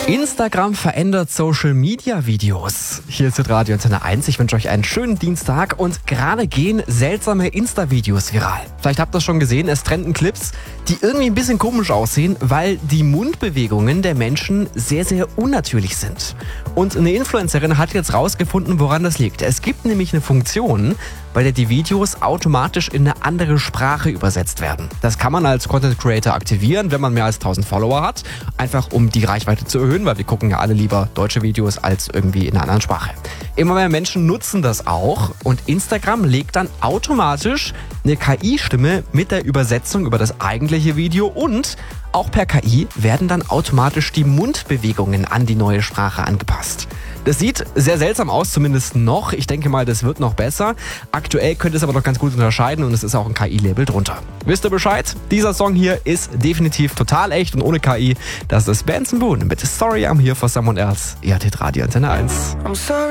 Instagram verändert Social-Media-Videos. Hier ist Radio Antenne 1. Ich wünsche euch einen schönen Dienstag und gerade gehen seltsame Insta-Videos viral. Vielleicht habt ihr es schon gesehen, es trenden Clips, die irgendwie ein bisschen komisch aussehen, weil die Mundbewegungen der Menschen sehr, sehr unnatürlich sind. Und eine Influencerin hat jetzt rausgefunden, woran das liegt. Es gibt nämlich eine Funktion, bei der die Videos automatisch in eine andere Sprache übersetzt werden. Das kann man als Content Creator aktivieren, wenn man mehr als 1000 Follower hat, einfach um die Reichweite zu erhöhen, weil wir gucken ja alle lieber deutsche Videos als irgendwie in einer anderen Sprache. Immer mehr Menschen nutzen das auch und Instagram legt dann automatisch eine KI-Stimme mit der Übersetzung über das eigentliche Video und auch per KI werden dann automatisch die Mundbewegungen an die neue Sprache angepasst. Das sieht sehr seltsam aus, zumindest noch. Ich denke mal, das wird noch besser. Aktuell könnt ihr es aber noch ganz gut unterscheiden und es ist auch ein KI-Label drunter. Wisst ihr Bescheid? Dieser Song hier ist definitiv total echt und ohne KI. Das ist Benson Boone mit Sorry I'm Here for Someone Else. Ihr hattet Radio Antenne 1.